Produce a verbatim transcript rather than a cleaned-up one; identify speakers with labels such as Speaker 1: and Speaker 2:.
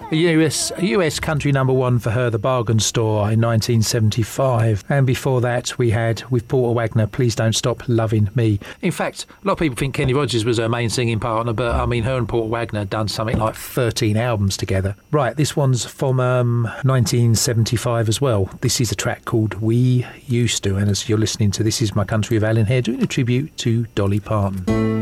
Speaker 1: A U S, a U S country number one for her, The Bargain Store, in nineteen seventy-five. And before that, we had, with Porter Wagner, Please Don't Stop Loving Me. In fact, a lot of people think Kenny Rogers was her main singing partner, but I mean, her and Porter Wagner had done something like thirteen albums together. Right, this one's from um, nineteen seventy-five as well. This is a track called We Used To, and as you're listening to This Is My Country of Alan Hare, doing a tribute to Dolly Parton.